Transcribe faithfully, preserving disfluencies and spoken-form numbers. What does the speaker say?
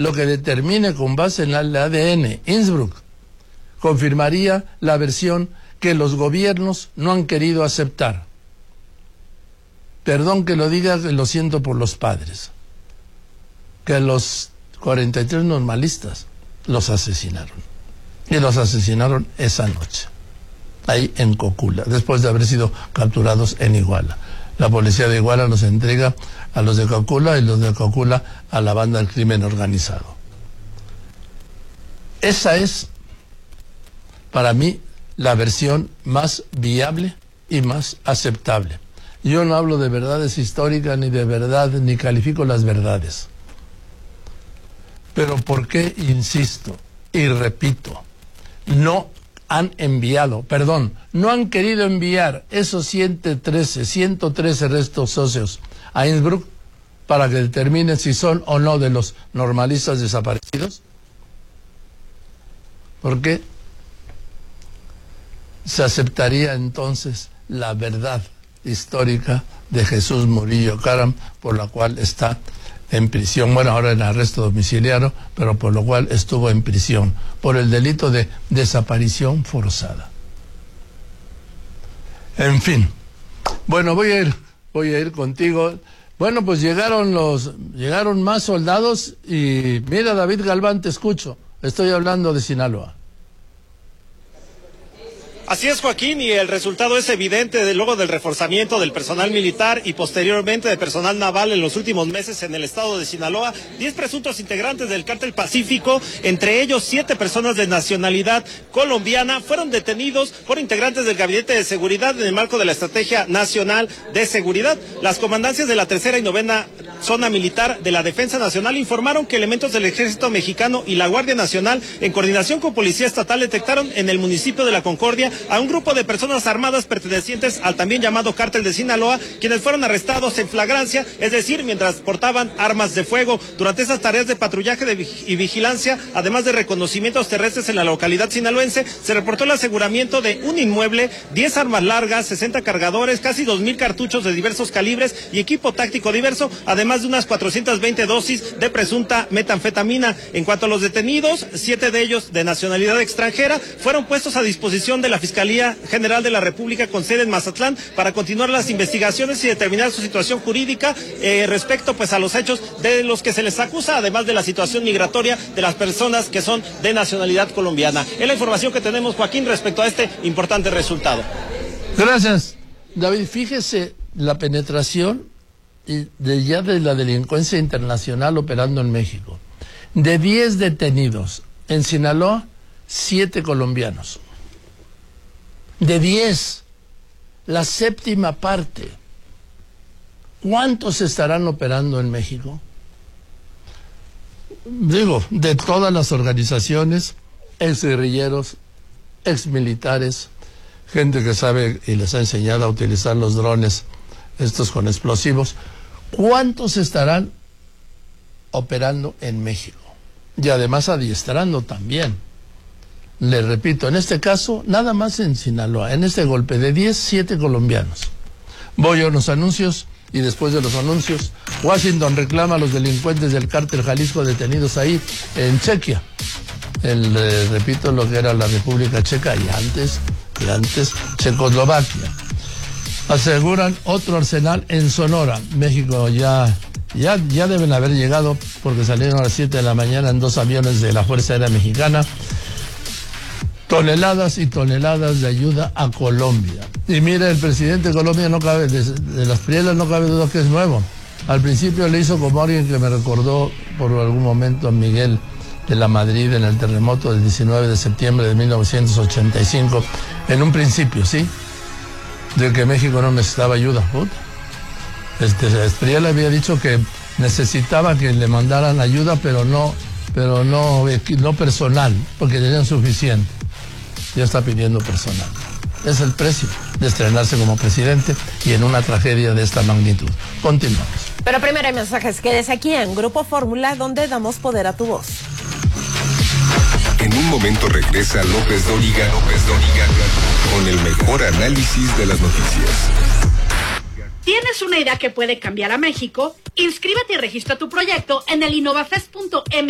lo que determine con base en el A D N Innsbruck confirmaría la versión que los gobiernos no han querido aceptar. Perdón que lo diga, que lo siento por los padres, que los cuarenta y tres normalistas los asesinaron, y los asesinaron esa noche, ahí en Cocula, después de haber sido capturados en Iguala. La policía de Iguala los entrega a los de Cocula y los de Cocula a la banda del crimen organizado. Esa es, para mí, la versión más viable y más aceptable. Yo no hablo de verdades históricas ni de verdad, ni califico las verdades. Pero ¿por qué insisto y repito? No han enviado, perdón, no han querido enviar esos ciento trece, ciento trece restos óseos a Innsbruck para que determinen si son o no de los normalistas desaparecidos. ¿Por qué? Se aceptaría entonces la verdad histórica de Jesús Murillo Karam, por la cual está en prisión, bueno, ahora en arresto domiciliario, pero por lo cual estuvo en prisión, por el delito de desaparición forzada. En fin, bueno, voy a ir, voy a ir contigo. Bueno, pues llegaron los, llegaron más soldados y mira, David Galván, te escucho, estoy hablando de Sinaloa. Así es, Joaquín, y el resultado es evidente de, luego del reforzamiento del personal militar y posteriormente de personal naval en los últimos meses en el estado de Sinaloa. Diez presuntos integrantes del Cártel Pacífico, entre ellos siete personas de nacionalidad colombiana, fueron detenidos por integrantes del Gabinete de Seguridad en el marco de la Estrategia Nacional de Seguridad. Las comandancias de la tercera y novena Zona Militar de la Defensa Nacional informaron que elementos del Ejército Mexicano y la Guardia Nacional, en coordinación con Policía Estatal, detectaron en el municipio de La Concordia a un grupo de personas armadas pertenecientes al también llamado Cártel de Sinaloa, quienes fueron arrestados en flagrancia, es decir, mientras portaban armas de fuego. Durante esas tareas de patrullaje de vig- y vigilancia, además de reconocimientos terrestres en la localidad sinaloense, se reportó el aseguramiento de un inmueble, diez armas largas, sesenta cargadores, casi dos mil cartuchos de diversos calibres y equipo táctico diverso, además de unas cuatrocientas veinte dosis de presunta metanfetamina. En cuanto a los detenidos, siete de ellos de nacionalidad extranjera fueron puestos a disposición de la Fiscalía General de la República con sede en Mazatlán para continuar las investigaciones y determinar su situación jurídica eh, respecto pues a los hechos de los que se les acusa, además de la situación migratoria de las personas que son de nacionalidad colombiana. Es la información que tenemos, Joaquín, respecto a este importante resultado. Gracias, David. Fíjese la penetración de ya de la delincuencia internacional operando en México. De diez detenidos en Sinaloa, siete colombianos. De diez, la séptima parte. ¿Cuántos estarán operando en México? Digo, de todas las organizaciones, exguerrilleros, exmilitares, gente que sabe y les ha enseñado a utilizar los drones, estos con explosivos. ¿Cuántos estarán operando en México? Y además adiestrando también. Le repito, en este caso, nada más en Sinaloa, en este golpe de diez, siete colombianos. Voy a unos anuncios y después de los anuncios, Washington reclama a los delincuentes del Cártel Jalisco detenidos ahí en Chequia. El, eh, repito, lo que era la República Checa y antes, y antes Checoslovaquia. Aseguran otro arsenal en Sonora. México ya, ya, ya deben haber llegado porque salieron a las siete de la mañana en dos aviones de la Fuerza Aérea Mexicana. Toneladas y toneladas de ayuda a Colombia. Y mire, el presidente de Colombia no cabe, de, de las Prielas no cabe duda que es nuevo. Al principio le hizo como alguien que me recordó por algún momento a Miguel de la Madrid en el terremoto del diecinueve de septiembre de mil novecientos ochenta y cinco. En un principio, ¿sí? De que México no necesitaba ayuda. Este, Espriella había dicho que necesitaba que le mandaran ayuda, pero no, pero no, no personal, porque tenían suficiente. Ya está pidiendo personal. Es el precio de estrenarse como presidente y en una tragedia de esta magnitud. Continuamos. Pero primero hay mensajes. Quédese aquí en Grupo Fórmula, donde damos poder a tu voz. En un momento regresa López Dóriga, López Dóriga, con el mejor análisis de las noticias. ¿Tienes una idea que puede cambiar a México? Inscríbete y registra tu proyecto en el innovafest punto m